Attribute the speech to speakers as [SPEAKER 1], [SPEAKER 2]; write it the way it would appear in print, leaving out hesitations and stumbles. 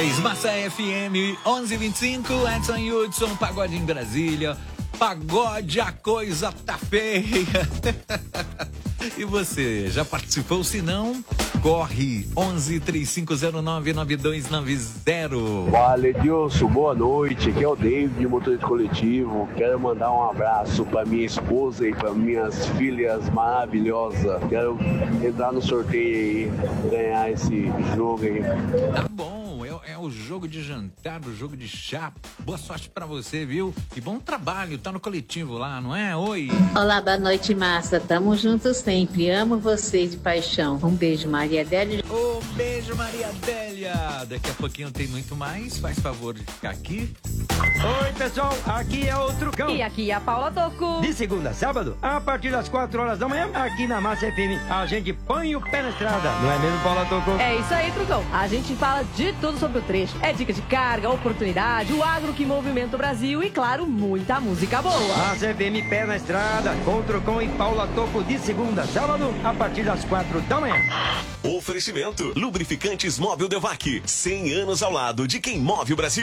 [SPEAKER 1] 2, Massa FM 11:25, Edson Hudson, Pagode em Brasília. Pagode, a coisa tá feia. E você, já participou? Se não, corre 11-3509-9290.
[SPEAKER 2] Fala, Edilson, boa noite. Aqui é o David, motorista coletivo. Quero mandar um abraço para minha esposa e para minhas filhas maravilhosas. Quero entrar no sorteio aí, ganhar esse jogo aí.
[SPEAKER 1] Tá bom, é o jogo de jantar, o jogo de chá. Boa sorte pra você, viu? E bom trabalho, tá no coletivo lá, não é? Oi.
[SPEAKER 3] Olá, boa noite, massa. Tamo juntos sempre. Amo vocês de paixão. Um beijo, Maria Adélia.
[SPEAKER 1] Beijo, Maria Adélia. Daqui a pouquinho tem muito mais. Faz favor de ficar aqui.
[SPEAKER 4] Oi, pessoal. Aqui é o Trucão.
[SPEAKER 5] E aqui é a Paula Toco.
[SPEAKER 4] De segunda a sábado, a partir das 4 horas da manhã, aqui na Massa FM, a gente põe o pé na estrada. Não é mesmo, Paula Toco?
[SPEAKER 5] É isso aí, Trucão. A gente fala de tudo sobre o trecho. É dica de carga, oportunidade, o agro que movimenta o Brasil e, claro, muita música boa.
[SPEAKER 4] Massa FM, pé na estrada, com o Trucão e Paula Toco de segunda a sábado, a partir das 4 da manhã.
[SPEAKER 6] Oferecimento: Lubrificantes Móvel Devac. 100 anos ao lado de quem move o Brasil.